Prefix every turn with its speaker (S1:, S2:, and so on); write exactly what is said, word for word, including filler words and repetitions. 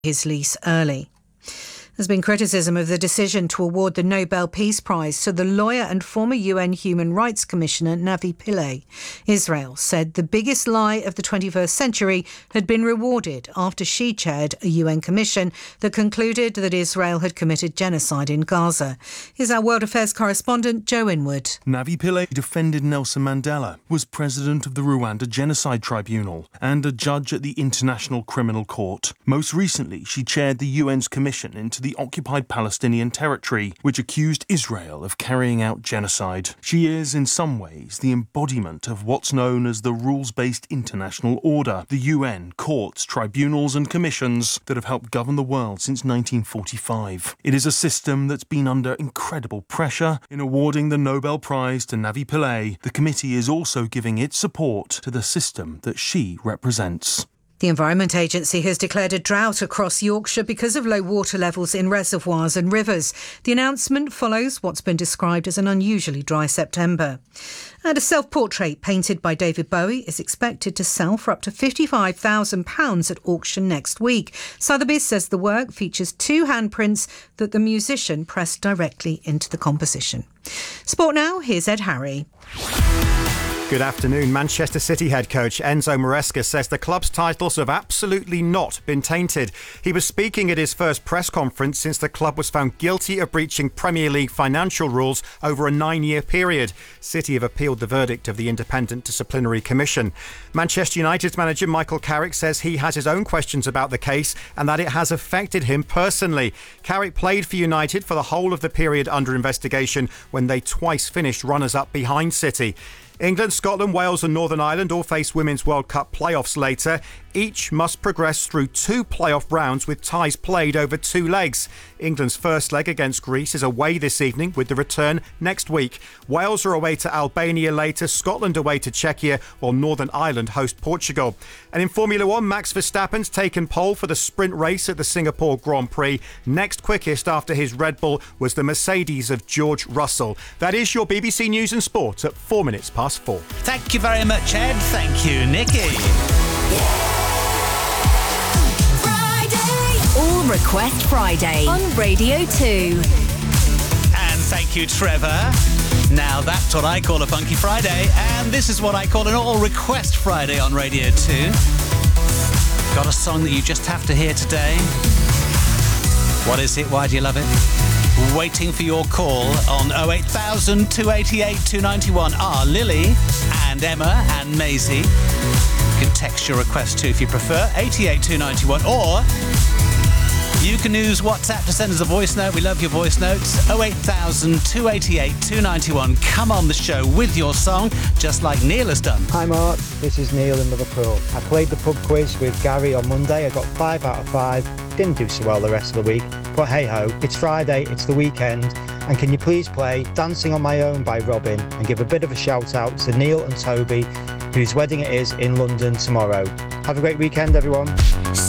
S1: his lease early. There's been criticism of the decision to award the Nobel Peace Prize to the lawyer and former U N Human Rights Commissioner Navi Pillay. Israel said the biggest lie of the twenty-first century had been rewarded after she chaired a U N commission that concluded that Israel had committed genocide in Gaza. Here's our World Affairs correspondent Joe Inwood.
S2: Navi Pillay defended Nelson Mandela, was president of the Rwanda Genocide Tribunal and a judge at the International Criminal Court. Most recently, she chaired the U N's commission into the occupied Palestinian territory, which accused Israel of carrying out genocide. She is, in some ways, the embodiment of what's known as the rules-based international order, the U N, courts, tribunals and commissions that have helped govern the world since nineteen forty-five. It is a system that's been under incredible pressure. In awarding the Nobel Prize to Navi Pillay, the committee is also giving its support to the system that she represents.
S1: The Environment Agency has declared a drought across Yorkshire because of low water levels in reservoirs and rivers. The announcement follows what's been described as an unusually dry September. And a self-portrait painted by David Bowie is expected to sell for up to fifty-five thousand pounds at auction next week. Sotheby's says the work features two handprints that the musician pressed directly into the composition. Sport now, here's Ed Harry.
S3: Good afternoon. Manchester City head coach Enzo Maresca says the club's titles have absolutely not been tainted. He was speaking at his first press conference since the club was found guilty of breaching Premier League financial rules over a nine-year period. City have appealed the verdict of the Independent Disciplinary Commission. Manchester United's manager Michael Carrick says he has his own questions about the case and that it has affected him personally. Carrick played for United for the whole of the period under investigation when they twice finished runners-up behind City. England, Scotland, Wales and Northern Ireland all face Women's World Cup playoffs later. Each must progress through two playoff rounds with ties played over two legs. England's first leg against Greece is away this evening with the return next week. Wales are away to Albania later, Scotland away to Czechia, while Northern Ireland host Portugal. And in Formula One, Max Verstappen's taken pole for the sprint race at the Singapore Grand Prix. Next quickest after his Red Bull was the Mercedes of George Russell. That is your B B C News and Sport at four minutes past four.
S4: Thank you very much, Ed. Thank you, Nikki.
S5: All Request Friday on Radio two.
S4: And thank you, Trevor. Now that's what I call a Funky Friday, and this is what I call an All Request Friday on Radio two. Got a song that you just have to hear today. What is it? Why do you love it? Waiting for your call on oh eight thousand, two eighty-eight, two ninety-one are Lily and Emma and Maisie. You can text your request too if you prefer, eighty-eight two ninety-one, or you can use WhatsApp to send us a voice note. We love your voice notes. oh eight thousand, two eighty-eight, two ninety-one. Come on the show with your song, just like Neil has done.
S6: Hi Mark, this is Neil in Liverpool. I played the pub quiz with Gary on Monday. I got five out of five. Didn't do so well the rest of the week. But hey ho, it's Friday, it's the weekend. And can you please play Dancing on My Own by Robin and give a bit of a shout out to Neil and Toby, whose wedding it is in London tomorrow. Have a great weekend, everyone.